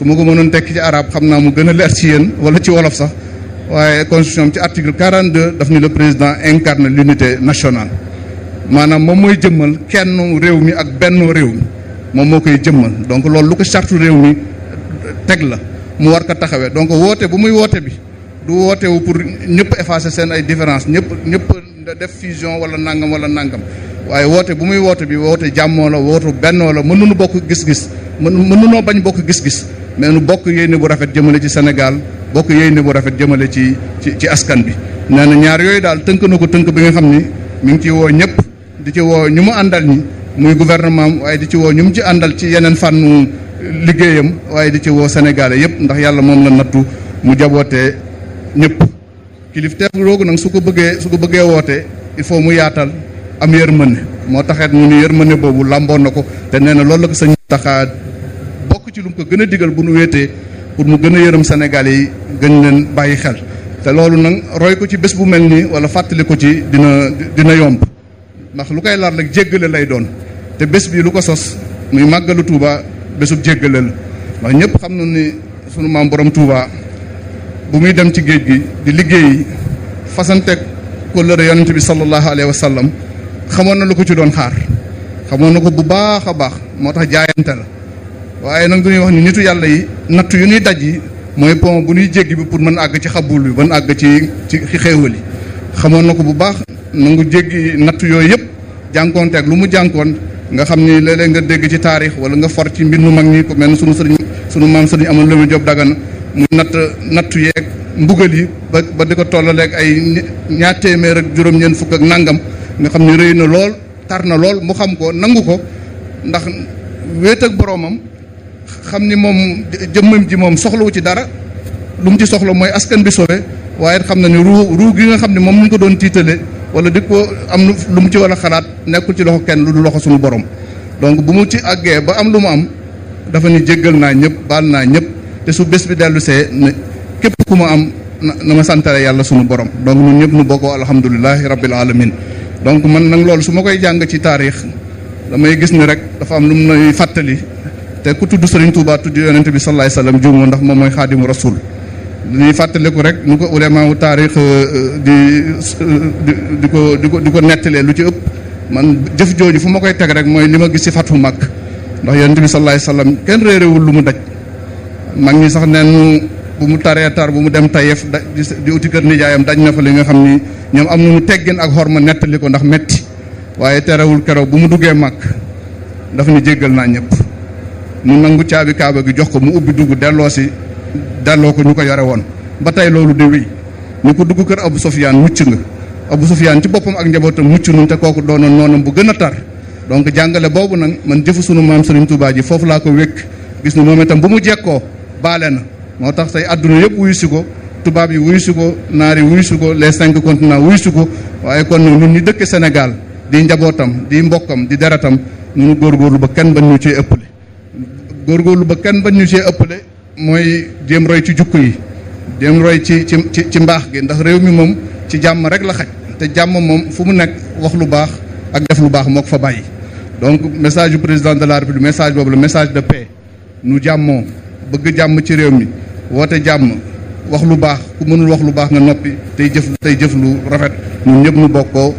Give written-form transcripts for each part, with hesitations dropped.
su ma ko mënoon tekki ci arab xam naa mu gën a leer ci yéen wala ci wolof sax waaye constitution ci article 42 daf ni le président incarne l'unité nationale maanaam moom mooy jëmmal kenn réew mi ak benn réew mi moom moo koy jëmmal donc loolu lu ko charte réew mi teg la mu war ko taxawee donc woote bu muy woote bi du woote wu pour ñëpp effacer seen ay différence ñëpp def fusion wala nangam waaye woote bu muy woote bi woote jàmmoo la woote bennoo la mënuñu bokk gis-gis mënunoo bañ bokk gis-gis mais nu bokk yéene bu rafet jëmale ci Sénégal bokk yéene bu rafet jëmale ci askan bi nee na ñaar yooyu daal tënk na ko tënk bi nga xam ni mi ngi ci woo ñëpp di ci woo ñu mu àndal ñi muy gouvernement waaye di ci woo ñu mu ci àndal ci yeneen fànnu liggéeyam waaye di ci woo Sénégalais yëpp ndax yàlla moom la nattu mu jabootee ñëpp kilifteef googu nag su ko bëggee woote il faut mu yaatal am yërmande moo taxeet mu ni yërmande boobu làmboon na ko te nee na loolu la ko sëñ taxaa bokk ci lu mu ko gën a digal bu nu wéetee pour mu gën a yërëm Sénégalais yi gën leen bàyyi xel te loolu nag roy ko ci bés bu mel nii wala fàttali ko ci dina yomb ndax lu koy lar rek jéggale lay doon te bés bi lu ko sos muy màggalu Touba bésub jéggale la ndax ñëpp xam na ni sunu maam borom Touba bu muy dem ci géej gi di liggéey fasanteeg kóllëre yonent bi sallallahu alayhi wa sallam xamoon na lu ko ci doon xaar xamoon na ko bu baax a baax moo tax jaayante la waaye nag duñuy wax ni nitu yàlla yi natt yu ñuy daj yi mooy pont bu ñuy jéggi bi pour mën àgg ci xabul bi mën àgg ci xéewal yi xamoon na ko bu baax nangu jéggi natt yooyu yëpp jànkoonteeg lu mu jànkoon nga xam ni léeg-léeg nga dégg ci taarix wala nga for ci mbir mu mag ñi ko mel ne sunu maam sëriñ amoon lu mu job dagana muy nattu yeeg mbugal yi ba di ko tollaleeg ay ñaar téeméer ak juróom-ñeent fukk ak nangam nga xam ni rëy na lool tar na lool mu xam ko nangu ko ndax wéet ak boroomam xam ni moom jëmmam ji moom soxlawu ci dara lu mu ci soxla mooy askan bi sobe waaye xam na ni ruu gi nga xam ne moom ñu ko doon tiitale wala di ko am lu mu ci war a xalaat nekkul ci loxo kenn lu du loxo suñu borom donc bu mu ci àggee ba am lu mu am dafa ni jéggal naa ñëpp baal naa ñëpp te su bés bi dellu see ne képp ku ma am na ma santale yàlla suñu borom donc ñun ñëpp nu bokkoo alhamdulilahi rabbil alamin donc man nag loolu su ma koy jàng ci taarix damay gis ni rek dafa am lu mu lay fàttali te ku tudd Serigne Touba tudd yonent bi sallallahu alayhi wasallam juumoo ndax moom mooy xaadimu rasul dañuy fàttaliku rek nu ko ulama wu taarix di ko nettalee lu ci ëpp man jëf jooju fu ma koy teg rek mooy li ma gis ci Fatu Makk ndax yonent bi sallallahu alayhi wasallam kenn réeréwul lu mu daj mag ñi sax neen bu mu taree tar bu mu dem Taïf di uti kër nijaayam daj na fa li nga xam ni ñoom am nañu teggin ak xorma nettali ko ndax metti waaye terewul keroog bu mu duggee Makk dafa ni jéggal naa ñëpp mu nangu caabi kaaba gi jox ko mu ubbi dugg delloo ko ñu ko yore woon ba tey loolu de wéy ñu ko dugg kër Abu Sufyaan mucc nga Abu Sufyaan ci boppam ak njabootam mucc nun te kooku doonoon noonam bu gën a tar donc jàngale boobu nag man jëfu sunu maam Serigne Touba ji foofu laa ko wékk gis ni moom itam bu mu jekkoo baale na moo tax tey adduna yëpp wuyu si ko tubaab yi wuyu si ko naar yi wuyu si ko les 5 continents wuyu si ko waaye kon nag ñun ñi dëkk Sénégal di njabootam di mbokkam di deretam ñu góorgóorlu ba kenn bañ ñu cee ëppale góorgóorlu ba kenn bañ ñu cee ëppale mooy jéem roy ci jukko yi jéem roy ci mbaax gi ndax réew mi moom ci jàmm rek la xaj te jàmm moom fu mu nekk wax lu baax ak def lu baax moo ko fa bàyyi donc message du président de la République message boobu la message de paix nu jàmmoo bëgg jàmm ci réew mi woote jàmm wax lu baax ku mënul wax lu baax nga noppi tey jëf lu rafet ñun ñëpp nu bokkoo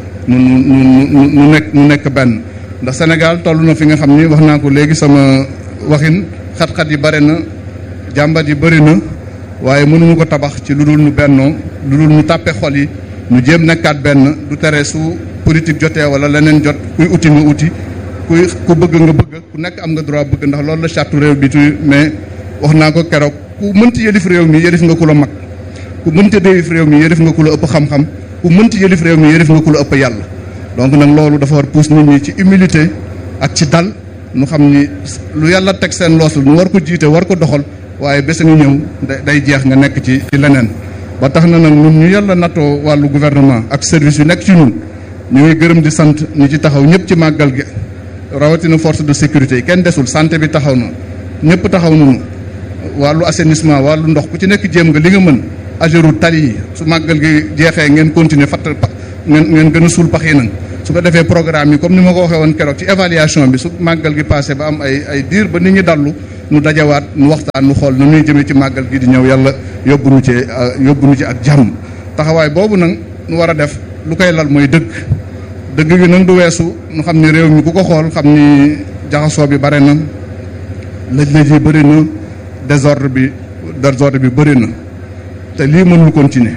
nu nekk benn ndax Sénégal toll na fi nga xam ni wax naa ko léegi sama waxin xat-xat yi bare na jàmbat yi bëri na waaye mënuñu ko tabax ci lu dul nu bennoo lu dul nu tàppe xol yi nu jéem nekkaat benn du tere su politique jotee wala leneen jot kuy uti nga uti ku bëgg nga bëgg ku nekk am nga droit bëgg ndax loolu la charte réew bi tu mais wax naa ko keroog ku mënti yëlif réew mi yëlif nga ku la mag ku mënti yëlif réew mi yëlif nga ku la ëpp xam-xam ku mënti yëlif réew mi yëlif nga ku la ëpp yàlla donc nag loolu dafa war pousse nit ñi ci humilité ak ci dal nu xam ni lu yàlla teg seen loosul nu war ko jiite war ko doxal waaye bés nga ñëw day jeex nga nekk ci leneen ba tax na nag ñun ñu yàlla nattoo wàllu gouvernement ak service yu nekk ci ñun ñu ngi gërëm di sant ñi ci taxaw ñëpp ci màggal gi rawatina force de sécurité yi kenn desul santé bi taxaw na ñëpp taxaw nañu wàllu assainissement wàllu ndox ku ci nekk jéem nga li nga mën agéru tali yi su màggal gi jeexee ngeen continuer ngeen gën a suul pax yi nag su ko defee programme yi comme ni ma ko waxee woon keroog ci évaluation bi su màggal gi passé ba am ay diir ba nit ñi dallu nu dajawaat nu waxtaan nu xool nu ñuy jëmee ci màggal gi di ñëw yàlla yóbbu nu ci ak jàmm. taxawaay boobu nag nu war a def lu koy lal mooy dëgg gi nag du weesu nu xam ni réew mi ku ko xool xam ni jaxasoo bi bare na lëj-lëj yi bëri na désordre bi bëri na te lii mën nu continuer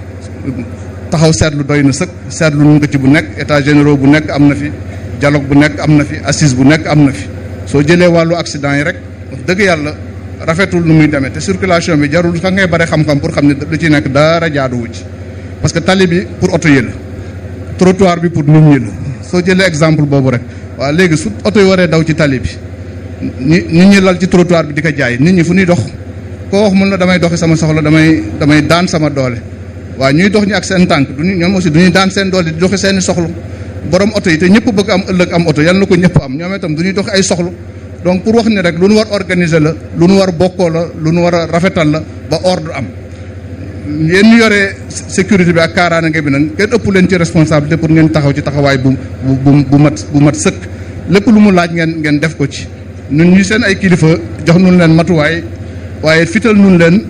taxaw seetlu doy na sëkk seetlu nu nga ci bu nekk état généraux bu nekk am na fi dialogue bu nekk am na fi assise bu nekk am na fi soo jëlee wàllu accident yi rek wax dëgg yàlla rafetul nu muy demee te circulation bi jarul sax ngay bare xam-xam pour xam ne lu ci nekk dara jaaduwu ci parce que tali bi pour oto yi la trottoir bi pour nit ñi la soo jëlee exemple boobu rek waaw léegi su oto yi waree daw ci tali bi nit ñi lal ci trottoir bi di ko jaay nit ñi fu ñuy dox koo wax mun la damay doxi sama soxla damay daan sama doole waaw ñuy dox ñi ak seen tànk ñoom aussi du ñuy daan seen doole di doxi seeni soxla borom oto yi te ñëpp bëgg am ëllëg am oto yal na ko ñëpp am ñoom itam du ñuy doxi ay soxla donc pour wax ni rek lu nu war organiser la lu nu war bokkoo la lu nu war a rafetal la ba ordre am yéen ñu yore sécurité bi ak kaaraange bi nag kenn ëpp leen ci responsabilité pour ngeen taxaw ci taxawaay bu mat sëkk lépp lu mu laaj ngeen def ko ci ñun ñu seen ay kilifa jox nun leen matuwaay waaye fital nun leen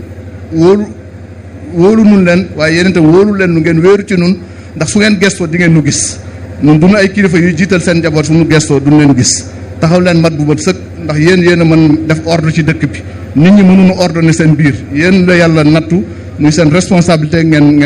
wóolu nun leen waaye yéen itam wóolu leen nu ngeen wéeru ci nun ndax su ngeen gestoo di ngeen nu gis ñun du ñu ay kilifa yuy jiital seen njaboot su nu gestoo duñ leen gis taxaw leen mat bu mat sëkk ndax yéen a mën def ordre ci dëkk bi nit ñi mënuñu ordonner seen biir yéen la yàlla nattu muy seen responsabilité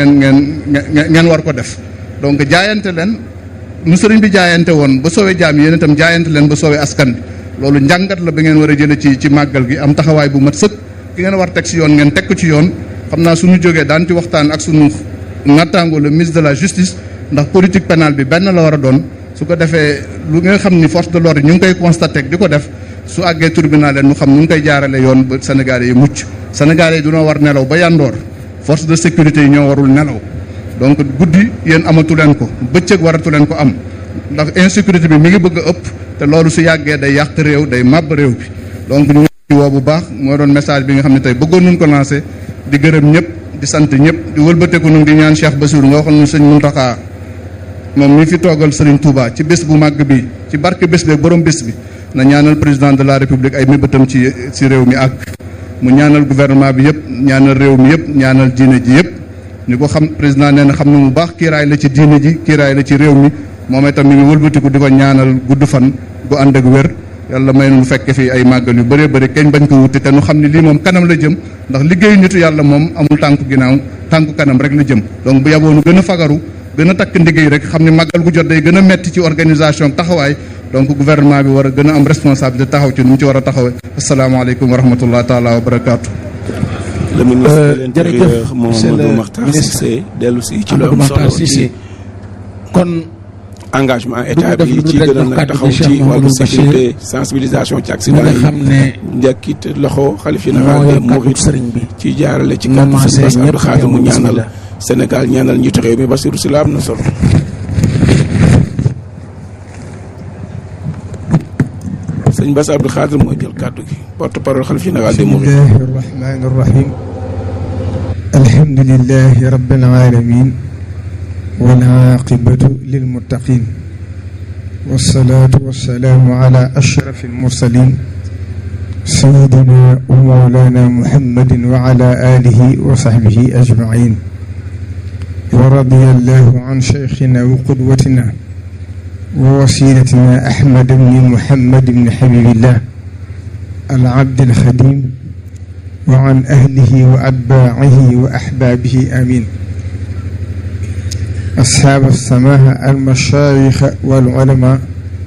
ngeen war ko def donc jaayante leen nu sëriñ bi jaayante woon ba soowee jaam yéen itam jaayante leen ba soowee askan bi loolu njàngat la ba ngeen war a jële ci màggal gi am taxawaay bu mat sëkk ki ngeen war teg ci yoon ngeen teg ko ci yoon xam naa suñu jógee daan ci waxtaan ak suñu nattaango le ministre de la justice ndax politique pénale bi benn la war a doon su ko defee lu nga xam ni force de l'ordre ñu ngi koy constaté di ko def su àggee tribunal leen mu xam ñu ngi koy jaarale yoon ba Sénégalais yi mucc Sénégalais yi dunoo war nelaw ba yandoor force de sécurité yi ñoo warul nelaw donc guddi yéen amatu leen ko bëccëg waratu leen ko am ndax insécurité bi mi ngi bëgg a ëpp te loolu su yàggee day yàq réew day màbb réew bi donc ñu ngi woo bu baax moo doon message bi nga xam ne tey bëggoon nañ ko lancé di gërëm ñëpp di sant ñëpp di wëlbateeku nag di ñaan Cheikh Bassirou nga waxoon nu sëñ Mountakha moom mi fi toogal Serigne Touba ci bés bu màgg bi ci barke bés bi borom bés bi na ñaanal président de la république ay mébétam ci réew mi àgg mu ñaanal gouvernement bi yëpp ñaanal réew mi yëpp ñaanal diine ji yëpp ñu ko xam président nee na xam na mu baax kiiraay la ci diine ji kiiraay la ci réew mi moom itam mi ngi wëlbatiku di ko ñaanal gudd fan gu ànd ak wér yàlla may nu fekke fi ay màggal yu bëree bëri keñ bañ ko wuti te nu xam ne lii moom kanam la jëm ndax liggéeyu nitu yàlla moom amul tànku ginnaaw tànku kanam rek la jëm donc bu yaboonu gën a fagaru gën a takk ndigéey rek xam ne màggal gu jot day gën a metti ci organisation taxawaay donc gouvernement bi war a gën a am responsabilité taxaw ci nu mu ci war a taxawee asalaamaaleykum wa rahmatullah taala wa barakaatu. le ministre de l'Intérieur Mamadou Makhtar Cissé dellu si ci lu am solo ci kon engagement état bi ci gën a nag taxaw ci wàllu sécurité sensibilisation ci accident yi njëkkit loxo xalif général des mourides ci jaarale ci kàddu Sëñ Bass Abdou Khadre mu ñaanal Sénégal ñaanal njiitu réew mi Bassirou Sylla am na solo. Sëñ Bass Abdou Khadre mooy jël kàddu gi porte parole xalif général des mourides. bismillahi rahmani rahim alhamdulillahi rabbil alamin wal aqibatu lil muttaqin wassalatu wassalamu ala ashrafil mursalin sayyidina wa mawlana muhammadin wa ala alihi wa sahbihi ajma'in wa radiyallahu an shaykhina wa qudwatina wa wasilatina ahmad ibn muhammad ibn habibillah al abd al khadim wa an ahlihi wa atba'ihi wa ahbabihi amin أصحاب السماحة المشايخ والعلماء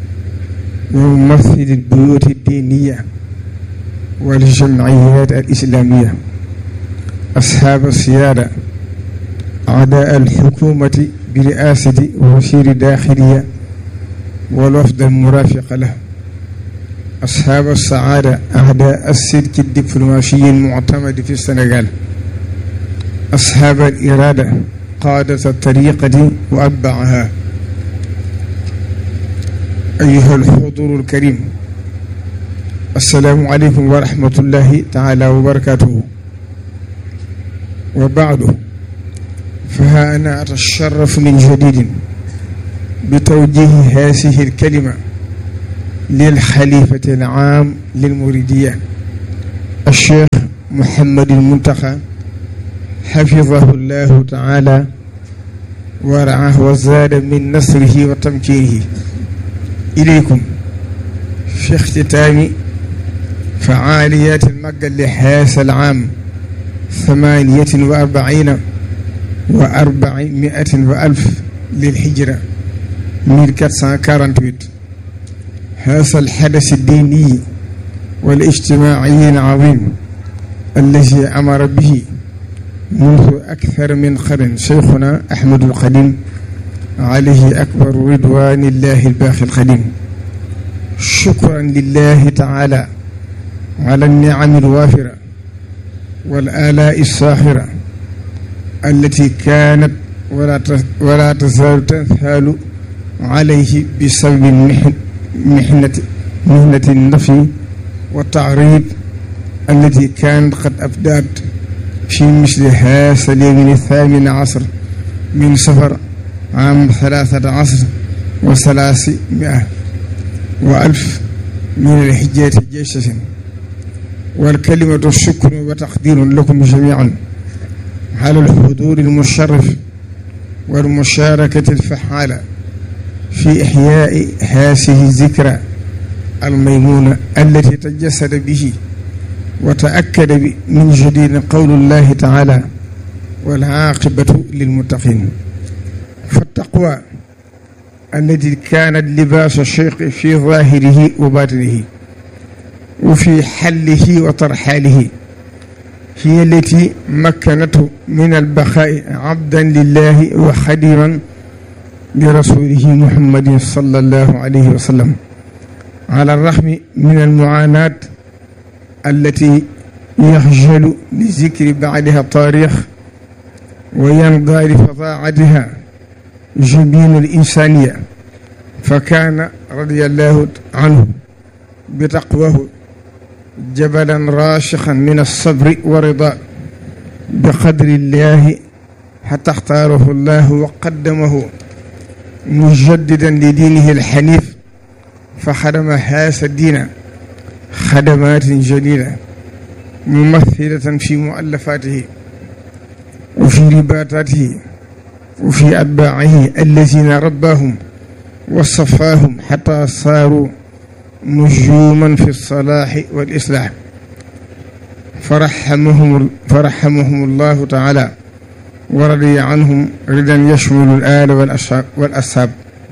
وممثل البيوت الدينية والجمعيات الإسلامية أصحاب السيادة أعداء الحكومة برئاسة وزير الداخلية والوفد المرافق له أصحاب السعادة أعداء السلك الدبلوماسي المعتمد في السنغال أصحاب الإرادة قادة الطريقة وأتباعها أيها الحضور الكريم السلام عليكم ورحمة الله تعالى وبركاته وبعد فها أنا أتشرف من جديد بتوجيه هذه الكلمة للخليفة العام للمريدية الشيخ محمد المنتخى حفظه الله تعالى ورعاه وزاد من نصره وتمكينه إليكم في اختتام فعاليات المجد لهذا العام 48 و400 وألف للهجرة 1448. هذا الحدث الديني والاجتماعي العظيم الذي أمر به منذ أكثر من قرن شيخنا أحمد القديم عليه أكبر رضوان الله الباقي القديم، شكرا لله تعالى على النعم الوافرة والآلاء الساخرة التي كانت ولا تزال تنثال عليه بسبب مهنة النفي والتعريض التي كانت قد أبدأت في مثل هذا اليوم 18 من صفر عام 13 و300 وألف من الحجاج جيشة. والكلمة الشكر وتقدير لكم جميعا على الحضور المشرف والمشاركة الفعالة في إحياء هذه الذكرى الميمونة التي تجسد به وتأكد من جديد قول الله تعالى والعاقبة للمتقين. فالتقوى التي كانت لباس الشيخ في ظاهره وباطنه وفي حله وترحاله هي التي مكنته من البقاء عبدا لله وخديما لرسوله محمد صلى الله عليه وسلم، على الرغم من المعاناة التي يخجل لذكر بعدها التاريخ وينضى لفظاعتها جبين الإنسانية. فكان رضي الله عنه بتقواه جبلا راشقا من الصبر والرضا بقدر الله حتى اختاره الله وقدمه مجددا لدينه الحنيف، فخدم هذا الدين خدمات جليلة ممثلة في مؤلفاته وفي رباطاته وفي أتباعه الذين رباهم وصفاهم حتى صاروا نجوما في الصلاح والإصلاح، فرحمهم الله تعالى ورضي عنهم رضا يشمل الآل والأصحاب.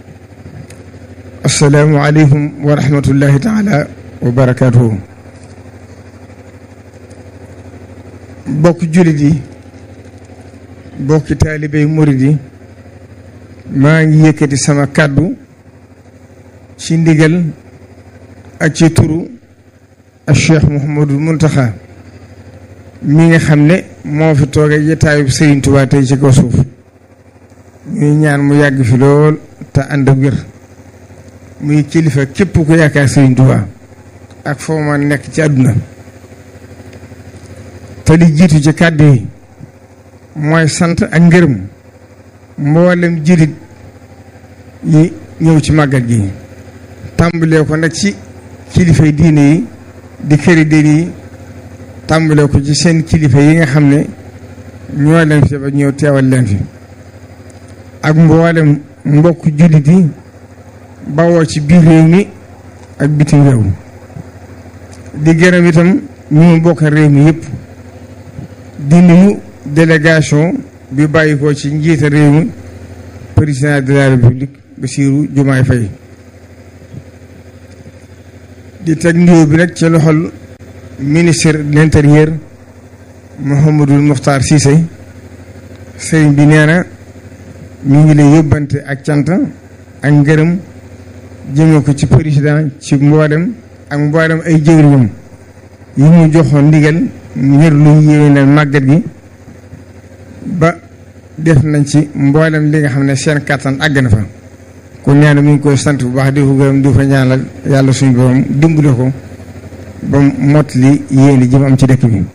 السلام عليكم ورحمة الله تعالى وبركاته. bokk jullit yi bokki taalibey murid yi maa ngi yëkkati sama kàddu ci ndigal ak ci turu ak Cheikh Mouhamadul Muntaxa mi nga xam ne moo fi toogee jataayub Sëriñ Tuubaa tey ci kaw suuf, ñuy ñaan mu yàgg fi lool te ànd ak wér, muy kilifa képp ku yaakaar Sëriñ Tuubaa ak foo ma nekk ci àdduna. te li jiitu ci kàddu yi mooy sant ak ngërëm mboolem jullit yi ñëw ci màggal gi, tàmbalee ko nag ci kilifay diine yi di këri diine yi, tàmbalee ko ci seen kilifa yi nga xam ne ñoo leen fi ba ñëw teewal leen fi, ak mboolem mbokk jullit yi bawoo ci biir réew mi ak bitim réew, di gërëm itam ñu mu bokk réew mi yëpp, di nuyu délégation bi bàyyi ko ci njiita réew mi président de la république Bassirou Diomaye Faye, di teg nuyoo bi nag ci loxol ministre de l'intérieur Mouhamadou Mokhtar Cissé. sëriñ bi nee na ñu ngi lay yóbbante ak cant ak ngërëm jëme ko ci président ci mboolem ak mboolem ay jëwriñam yi mu joxoon ndigal ngir lu yéwénal màggat gi ba def nañ ci mboolem li nga xam ne seen kàttan àgg na fa. kon nee na mi ngi koy sant bu baax di ko gërëm di ko ñaanal yàlla suñu borom dimbale ko ba mot li yéeni ji mu am ci dëkk bi.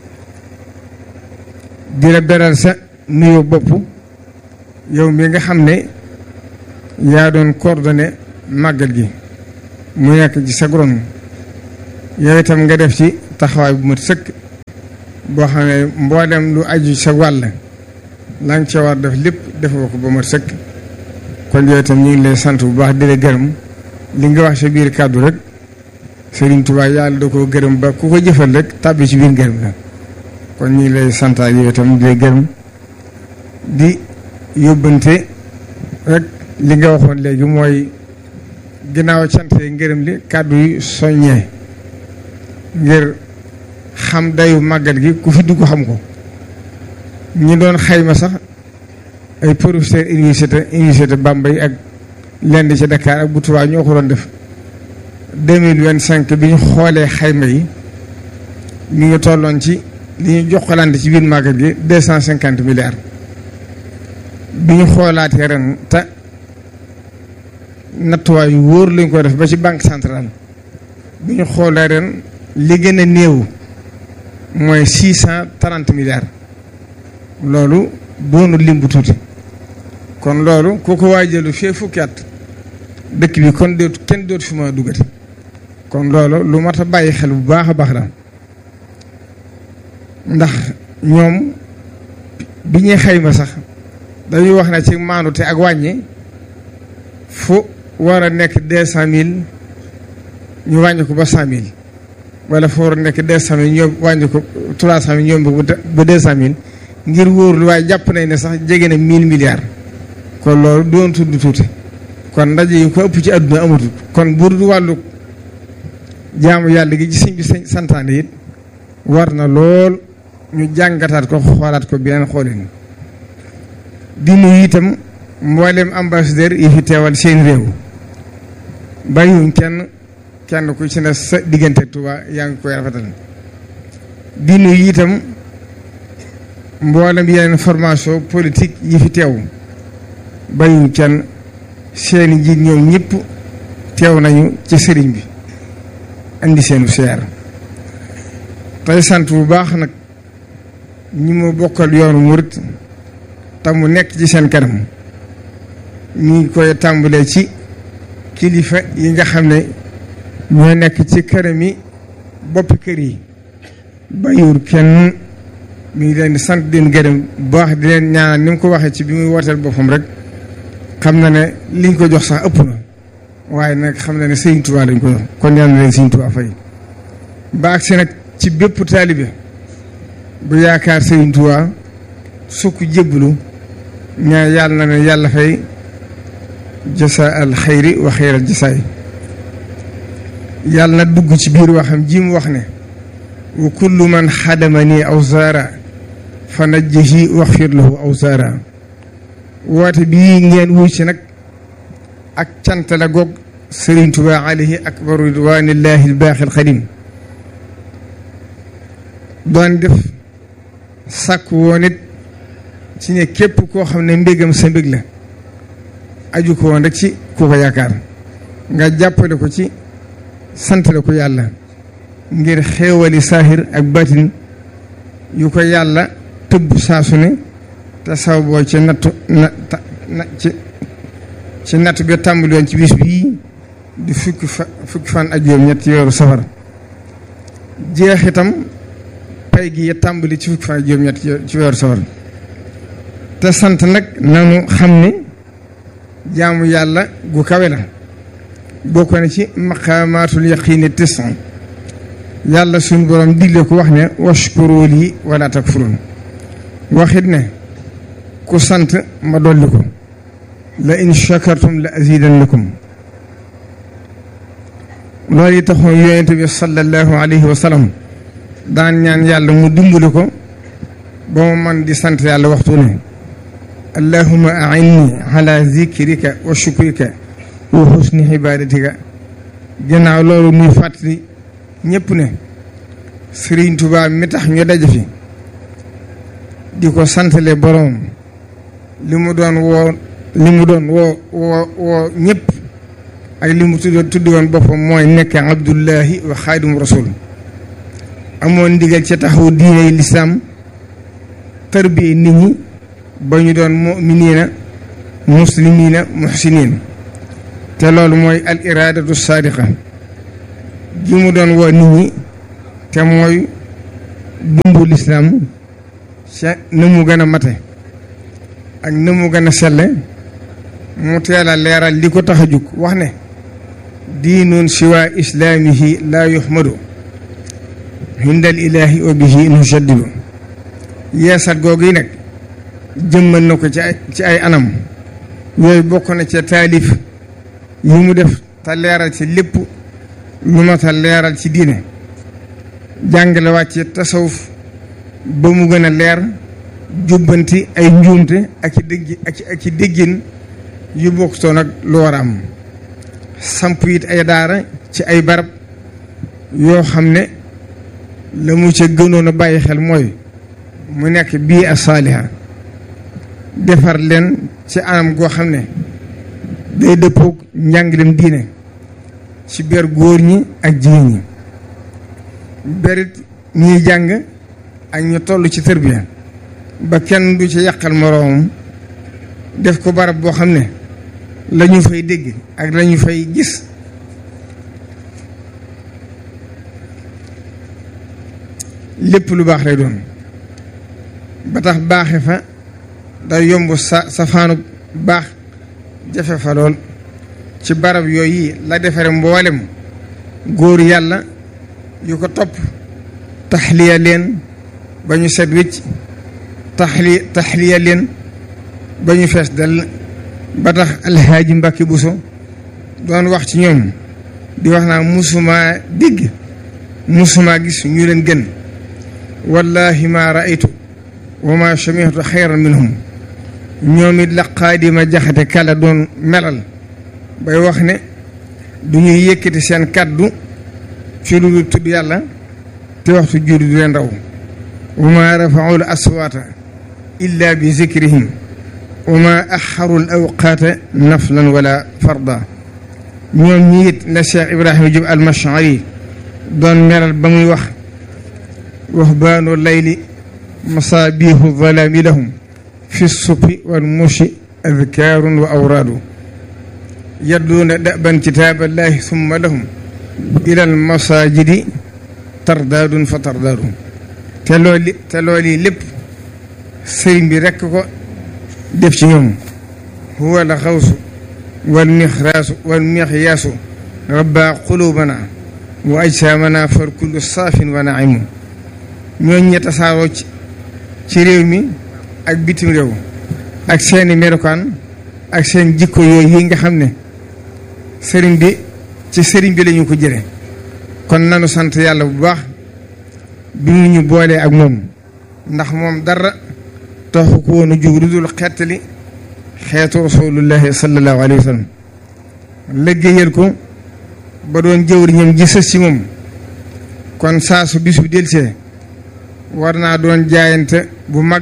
di la beral sa nuyoo bopp yow mi nga xam ne yaa doon coordonné màggal gi mu nekk ci sa ron yow itam nga def ci taxawaay bu mat sëkk boo xam ne mboolem lu aju sa wàll la nga ca war def lépp defoo ko ba mat sëkk kon yooyu itam ñu ngi lay sant bu baax di la gërëm li nga wax sa biir kàddu rek Serigne Touba yàlla da koo gërëm ba ku ko jëfal rek tàbbi ci biir gërëm la kon ñu ngi lay santaat yooyu itam di la gërëm di yóbbante rek li nga waxoon léegi mooy ginnaaw cantee ngërëm li kàddu yi soññee ngir xam dayu màggal gi ku fi dugg xam ko ñi doon xayma sax ay professeur université Bambey ak lenn ci Dakar ak bu Tuubaa ñoo ko doon def 2025 bi ñu xoolee xayma yi ñu ngi tolloon ci li ñu jokkalante ci biir màggal gi 250 milliards bi ñu xoolaatee ren te nattuwaay yu wóor lañ ko def ba ci banque centrale bi ñu xoolee ren li gën a néew mooy 630 milliards loolu doonu lim bu tuuti kon loolu ku ko waajalu fee fukki at dëkk bi kon kenn dootu fi ma duggati kon loolu lu mat a bàyyi xel bu baax a baax la ndax ñoom bi ñuy xayma sax dañuy wax ne ci maandu te ak wàññi fu war a nekk 200.000 ñu wàññi ko ba 100.000 wala fu war a nekk 200.000 ñu wàññi ko 300.000 ñoom ba 200.000 ngir wóorlu waaye jàpp nañ ne sax jege na 1000 milliards kon loolu doon tudd tuuti kon ndaje yi ko ëpp ci àdduna amatul kon bu dul wàllu jaamu yàlla gi ci sëñ bi santaane it war na lool ñu jàngataat ko xoolaat ko beneen xoolin di nuyu itam mboolem ambassadeur yi fi teewal seen réew bàyyiwuñ kenn ku ci ne sa diggante Tuubaa yaa ngi koy rafetal di nuyu itam mboolem yeneen formation politique yi fi teew bàyyiwuñ kenn seeni njiit ñoom ñëpp teew nañu ci sëriñ bi andi seenu seer tey sant bu baax nag ñi ma bokkal yoonu murit te mu nekk ci seen kanam ñu ngi koy tàmbalee ci kilifa yi nga xam ne ñoo nekk ci këram yi boppi kër yi bàyyiwul kenn mi ngi leen di sant di leen gërëm bu baax di leen ñaanal ni mu ko waxee ci bi muy wooteel boppam rek xam na ne liñ ko jox sax ëpp na waaye nag xam na ne Sëriñ Tuubaa lañ ko jox kon yal na leen Sëriñ Tuubaa fay ba agsi nag ci bépp taalibe bu yaakaar Sëriñ Tuubaa sukk jébbalu ñaa yàlla na ne yàlla fay jasa al xayri wa xayral jasaay yàlla na dugg ci biir waxam ji mu wax ne wa kullu man xadamani aw zaara fa najjihi waxfir lahu aw zaara woote bii ngeen wuy ci nag ak cant la goog Sëriñ Tuubaa alayhi akbaru ridwaanillahi albaaxi alxadim doon def sàkk woon it ci ne képp koo xam ne mbégam sa mbég la aju ko woon rek ci ku ko yaakaar nga jàppale ko ci santale ko yàlla ngir xéewali saahir ak baatin yu ko yàlla tëbb saasu ne te saw boo ci nattu ci natt bi tàmbali woon ci bis bii di fukki fan ak juróom-ñett ci weeru safar jeex itam pay gi ya tàmbali ci fukki fan ak juróom-ñett ci weeru safar te sant nag nanu xam ne jaamu yàlla gu kawe la bokk na ci maqaamaatul yaqiini tisan yàlla suñu borom digle ko wax ne washkuru lii wala takfurun waxit ne ku sant ma dolli ko la in shakartum la azidannakum loolu yi taxoon yonent bi sallallahu alayhi wa sallam daan ñaan yàlla mu dimbali ko ba mu man di sant yàlla waxtu ne allahumma a'inni ala zikrika wa shukrika wa husni ibadatika gannaaw loolu muy fàttali ñëpp ne Sëriñ Tuubaa mi tax ñu daje fi di ko santale boroom li mu doon woo ñëpp ak li mu tudd woon boppam mooy nekk abdullahi wa xaadimu rasul amoon ndigal ci taxaw diine lislaam tarbiya nit ñi ba ñu doon mu'miniina muslimiina muhsiniin te loolu mooy al iraadatu saadiqa ji mu doon woo nit ñi te mooy dundu lislaam ca na mu gën a mate ak na mu gën a selle mu teel a leeral li ko tax a jug wax ne diinun siwa islaamihi laa yuhmadu hindal ilaahi wa bihi nujaddidu yeesal googu yi nag jëmmal na ko ci ay anam yooyu bokk na ca taalif yi mu def te leeral ci lépp lu ma ta leeral ci diine jàngale wàcce tasawuf ba mu gën a leer jubbanti ay njuumte ak ci déggin yu bokkutoon ak lu war a am samp it ay daara ci ay barab yoo xam ne la mu ca gënoon a bàyyi xel mooy mu nekk bii a saaliha defar leen ci anam goo xam ne day dëppoog njàngalem diine ci biir góor ñi ak jigéen ñi berit ñiy jàng ak ñu toll ci tërbiya ba kenn du ci yàqal moroomam def ko barab boo xam ne la ñu fay dégg ak la ñu fay gis lépp lu baax lay doon ba tax baaxe fa day yomb safaanu baax jafe fa lool ci barab yooyu la defare mboolem góor yàlla yu ko topp taxliya leen ba ñu set wicc taxliya leen ba ñu fees dal ba tax alxaaji Mbàkke Buso doon wax ci ñoom di wax naa musumaa dégg musumaa gis ñu leen gën wallahi ma raaytu wa ma samihtu xayran minhum ñoom it la Xaadima Jaxate Kala doon melal bay wax ne du ñuy yëkkati seen kàddu ci lu dul tudd yàlla te waxtu juri du leen raw wa ma rafaul aswaata illa bi zikrihim wa ma axaru l awqaata naflan wala farda ñoom ñi it la Cheikh Ibrahima Diop al-Mash'ari doon melal ba muy wax wahbaanu layli masaabihu zalaami lahum fi subhi wal mushi adkaarun wa awraadu yadduuna daban kitaaballahi summa lahum ilal masaajidi tardaadun fa tardaadu te loolu lépp sëriñ bi rekk ko def ci ñoom huwa al xawsu wal mixraasu wal mixyaasu rabba qulubana wa ajsaamana far kullu saafin wa naimu ñooñ ñe tasaaroo ci réew mi ak bitim réew ak seeni melokaan ak seen jikko yooyu yi nga xam ne sëriñ bi ci sëriñ bi lañu ko jële kon nanu sant yàlla bu baax bi mu ñu boolee ak moom ndax moom dara taxu ko woon a jóg lu dul xettali xeetu rasulullahi sallallahu alayhi wa sallam liggéeyal ko ba doon jëwriñam ji sës ci moom kon saa su bis bi delsee war naa doon jaayante bu mag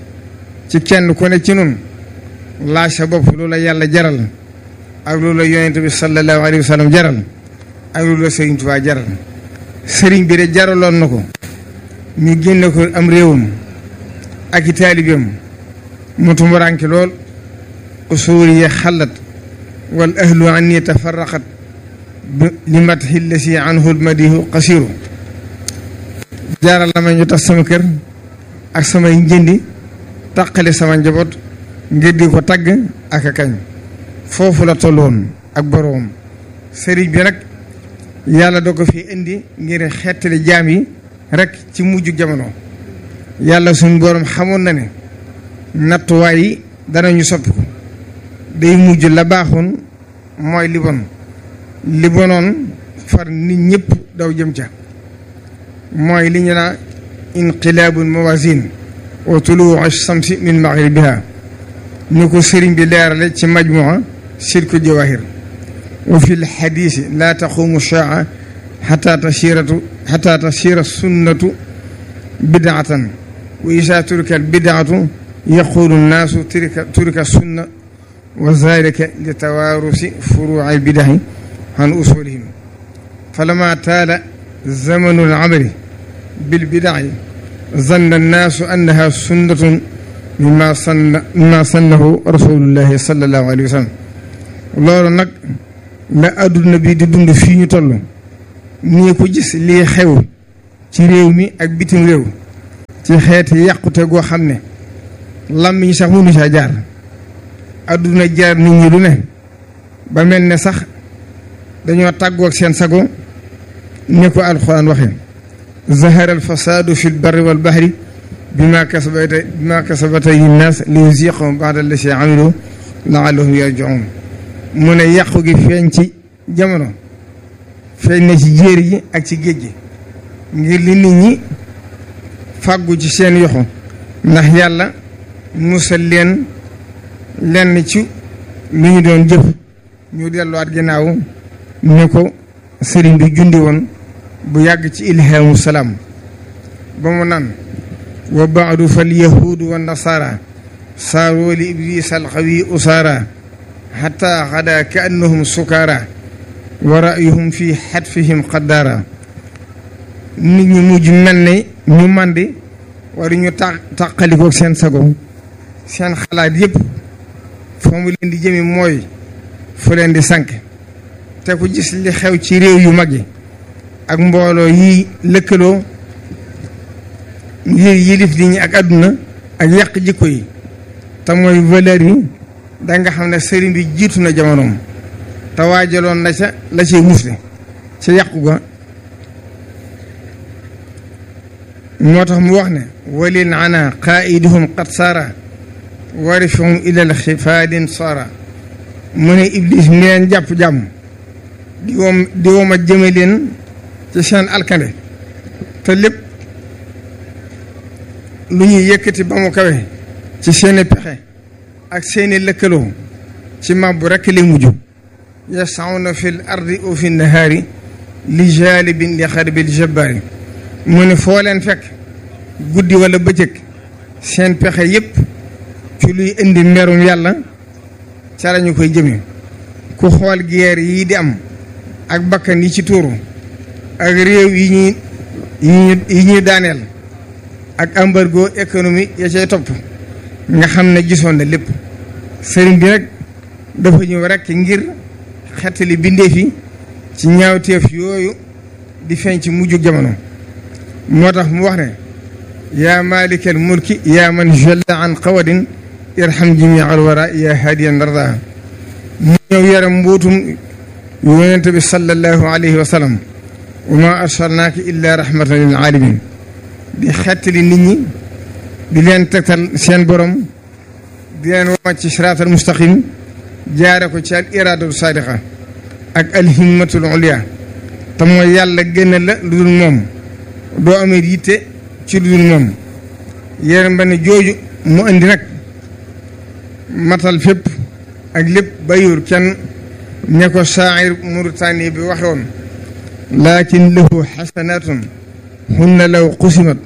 ci kenn ku ne ci nun laaj sa bopp loolu la yàlla jaral ak loolu la yonent bi sallallahu alayhi wa sallam jaral ak loolu la Sëriñ Tuubaa jaral sëriñ bi de jaraloon na ko ñu génne ko am réewam ak i taalibeem mu tumuraanke lool usuuriya xallat wal ahlu anni tafarraqat li matxi lasi anhu lmadihu qasiru jaaral la ma ñu tax sama kër ak samay njëndi taqale sama njaboot ngir di ko tagg ak a kañ foofu la tolloon ak boroom sëriñ bi nag yàlla doo ko fi indi ngir xettali jaam yi rek ci mujj jamono yàlla suñ boroom xamoon na ne nattuwaay yi danañu soppi ko day mujj la baaxoon mooy li bonoon far nit ñëpp daw jëm ca mooy li ñu naa inqilaabul mawaasin wa tuluu ash-shamsi min maghribiha ni ko sëriñ bi leerale ci majmuwa silku jawahir wa fi lxadisi laa taqumu shaa xata tasira sunnatu bidaatan wa isa turika albidaatu yaqulu nnaasu turika sunna wa zalika li tawaarusi furuuci albidahi an usulihim falama taala zamanu alamali bilbidaci zanna annaasu annaha sunnatun mimma sannahu rasulullahi sallallahu alayhi wa sallam loolu nag la adduna bi di dund fii ñu toll nii ko gis lii xew ci réew mi ak bitim réew ci xeeti yàqute goo xam ne làmmiñ sax mënu saa jaar adduna jaar nit ñi lu ne ba mel ne sax dañoo tàggoog seen sago ni ko alxuraan waxe zahara al fasadu fi l barri wal bahri bima kasabata linnaas li yuziqahum ba'da allati amilu la'allahum yarji'un mu ne yàqu gi feeñ ci jamono feeñ na ci jéer yi ak ci géej gi ngir li nit ñi fàggu ci seen yoxo ndax yàlla musal leen lenn ci lu ñu doon jëf ñu delluwaat ginnaaw ne ko sëriñ bi jundi woon bu yàgg ci ilhaamu salaam ba mu naan wa baadu fal yahuudu wa nasaara saaroo li iblis alxawi usaara xataa xadaa ka annahum sukaara wa ra'yuhum fi xatfihim xaddaara nit ñi mujj mel ne ñu màndi wala ñu tàqalikoog seen sago seen xalaat yëpp foo mu leen di jëmi mooy fu leen di sànk te ku gis li xew ci réew yu mag yi ak mbooloo yi lëkkaloo ngir yilif nit ñi ak àdduna ak yàq jikko yi te mooy valeur yi da nga xam ne sëriñ bi jiitu na jamonoom te waajaloon na ca la ciy musle ca yàqu ga moo tax mu wax ne walil ana qaiduhum qad saara warifahum ilal xifaadin saara mu ne iblis mi leen jàpp jàmm di woma jëme leen ci seen alkande te lépp lu ñuy yëkkati ba mu kawe ci seeni pexe ak seeni lëkkaloo ci màbbu rekk li mujj yasawna fi l ardi o fi nahaari li jalibin li xarbil jabbaari mu ne foo leen fekk guddi wala bëccëg seen pexe yépp ci luy indi merum yàlla ca lañu koy jëme ku xool guerre yi di am ak bakkan yi ci tuuru ak réew yi ñuy daaneel ak embargo économique ya cay topp nga xam ne gisoon na lépp sëriñ bi nag dafa ñëw rekk ngir xettali bindeef yi ci ñaawteef yooyu di feeñ ci mujjug jamono moo tax mu wax ne yaa maalikal mulki yaa man jalla an qawadin irham jami al wara yaa hadiyan darda mu ñëw yaram mbuutum yonente bi sallallahu alayhi wa sallam wa ma arsalnaaka illa rahmatan lil alamin di xettali nit ñi di leen tegtal seen borom di leen wàcc ci siraatal mustaqim jaare ko ci al iraadatu saadiqa ak al himmatul ulya te mooy yàlla génne la lu dul moom doo amee yitte ci lu dul moom yéen ba ne jooju mu indi nag matal fépp ak lépp bayur kenn ne ko shaa'ir Mauritanie bi waxoon laakin lahu xasanatun hunna law qusimat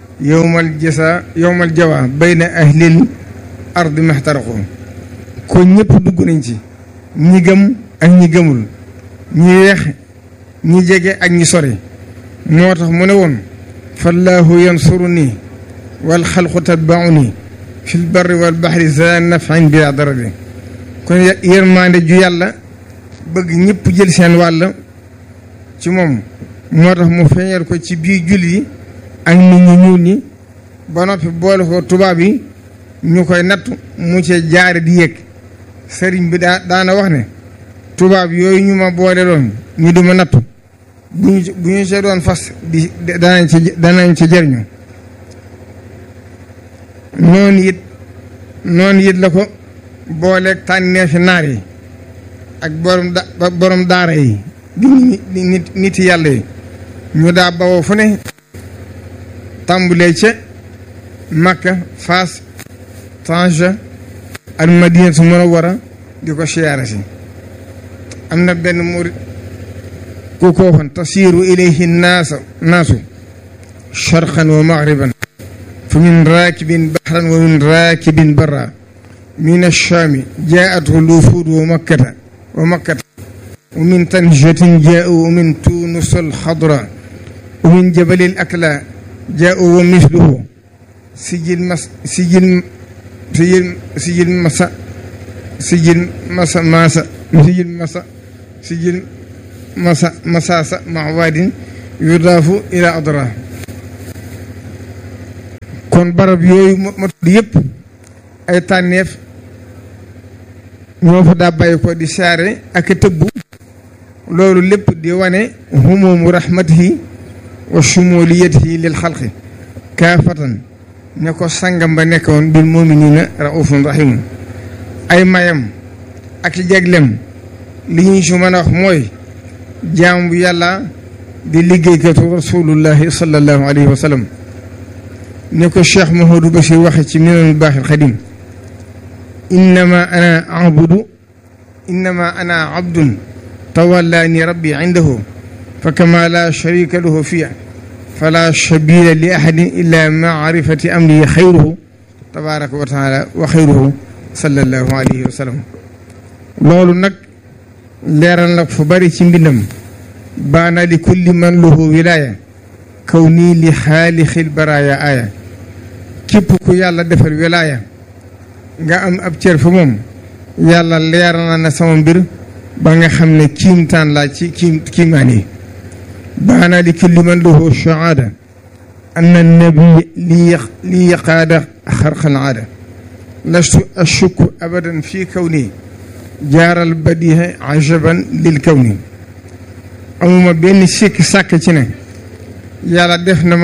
yowmal jawa bayna ahlil ardi maxtaraqu ko ñëpp dugg nañ ci ñi gëm ak ñi gëmul ñi weex ñi jege ak ñi sori moo tax mu ne woon fallaahu yansuruni wal xalqu tatbauni fil barri wal baxri za nafin bila darari kon yërmande ju yàlla bëgg ñëpp jël seen wàll ci moom moo tax mu feeñal ko ci biir julli yi ak nit ñi ñuul ñi ba noppi boole ko tubaab yi ñu koy nattu mu ci jaare di yëg sëriñ bi daana wax ne tubaab yooyu ñu ma boole loon ñu duma nattu bu ñu see doon fas di danañ ci jëriñu noonu it la ko booleeg tànneefi naar yi ak borom daara yi di nit yàlla yi ñu daa bawoo fu ne tàmbulee ca Makka Faas Tanja al Madinatu Munawwara di ko siyaare si am na benn murid ku ko waxoon tasiiru ilayhi naasu sharqan wa maghriban fa min raakibin bahran wa min raakibin barra min ash-shaami jaa'athu lufuud wa makkata wa min tanjatin jaa'u wa min tuunus al-xadra wa min jabali al-akla jaa'u wa misluhu sijil masaasa mawadin yudaafu ila adra kon barab yooyu ma tudd yëpp ay tànneef ñoo fa daa bàyyi ko di saare ak tëbbu loolu lépp di wane humumu rahmatihi wa shumuliyatihi lil xalqi kaafatan ne ko sangam ba nekkoon bil muminina raufun rahimun ay mayam ak jaglem li ñuy su mën a wax mooy jaam bu yàlla di liggéeykatu rasulullahi sallallahu alayhi wa sallam ne ko Cheikh Mouhamadou Bachir waxe ci Minanul Baaxil Xadim innama ana abdun tawallaani rabbi indahu fa kama la sharika lahu fiya fala sabila li ahadin illa maarifati amri xayruhu tabaraka wa taala wa xayruhu sallallahu alayhi wa sallam loolu nag leeral nag fu bari ci mbindam baana li kulli man lahu wilaya kaw nii li xaalixil baraaya aaya képp ku yàlla defal wilaya nga am ab cër fa moom yàlla leeral na sama mbir ba nga xam ne kiimtaan laa ci kiimaan yi baana li kulli man lahu shahaada anna nabi li yaqaada xarqal aada lastu ashukku abadan fii kawni jaaral badiha ajaban lil kawni amuma benn sikki sàkk ci ne yàlla def na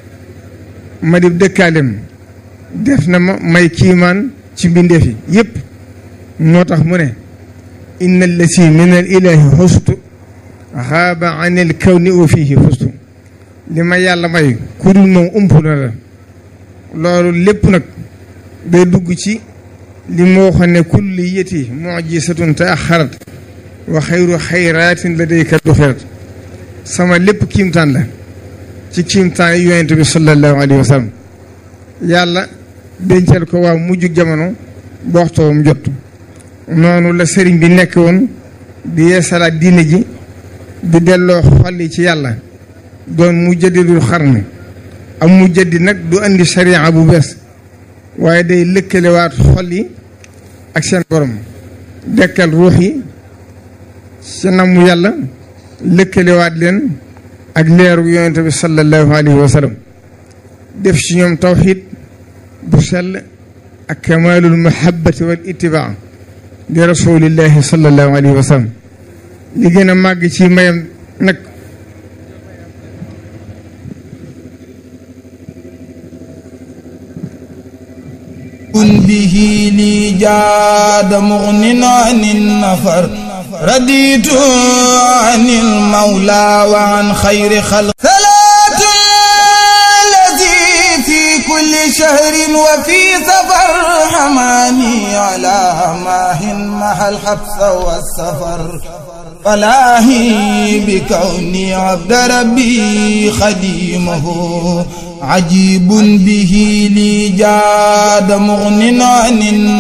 ma di dëkkaalem def na ma may kiimaan ci mbindeef yi yépp moo tax mu ne inna allati min al ilahi xustu xaaba an il kawni wa fiihi xustu li ma yàlla may ku dul moom ump na la loolu lépp nag day dugg ci li moo xam ne kulliyati mujisatun taaxarat wa xayru xayraatin ladayka duxirat sama lépp kiimtaan la ci kiimtaan yi yonent bi sallallahu alayhi wa sallam yàlla dencal ko waa mujj jamono ba waxtoom jot noonu la sëriñ bi nekk woon di yeesalaat diine ji di delloo xol yi ci yàlla doon mujaddidul xarni am mujaddid nag du andi sariya bu bees waaye day lëkkalewaat xol yi ak seen borom dekkal ruux yi ci namu yàlla lëkkalewaat leen ak leeru yonente bi sallallahu alayhi wa sallam def ci ñoom tawxiid bu sell ak kamalul mahabbati wal ittibaa li rasulillahi sallallahu alayhi wa sallam li gën a màgg ci mayam nag به لي جاد مغن عن النفر رديت عن المولى وعن خير خلق صلاة الذي في كل شهر وفي سفر حماني على ماهن مع الحبس والسفر فلاهي بكوني عبد ربي خديمه عجيب به لي جاد مغن عن